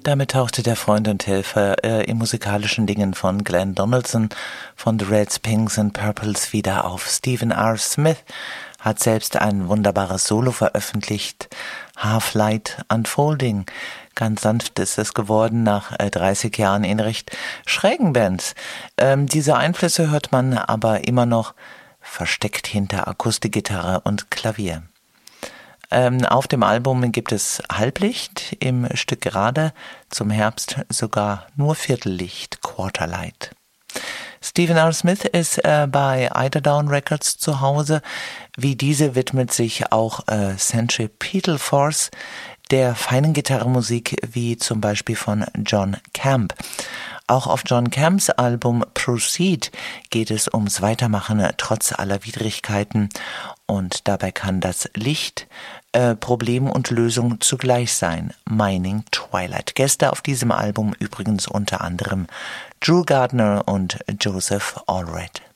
Damit tauchte der Freund und Helfer in musikalischen Dingen von Glenn Donaldson von The Reds, Pinks and Purples wieder auf. Stephen R. Smith hat selbst ein wunderbares Solo veröffentlicht, Half Light Unfolding. Ganz sanft ist es geworden nach 30 Jahren in recht schrägen Bands. Diese Einflüsse hört man aber immer noch versteckt hinter Akustikgitarre und Klavier. Auf dem Album gibt es Halblicht, im Stück Gerade, zum Herbst sogar nur Viertellicht, Quarterlight. Stephen R. Smith ist bei Eiderdown Records zu Hause. Wie diese widmet sich auch Centripetal Force der feinen Gitarrenmusik, wie zum Beispiel von John Camp. Auch auf John Camps Album Proceed geht es ums Weitermachen trotz aller Widrigkeiten, und dabei kann das Licht Problem und Lösung zugleich sein. Mining Twilight. Gäste auf diesem Album übrigens unter anderem Drew Gardner und Joseph Allred.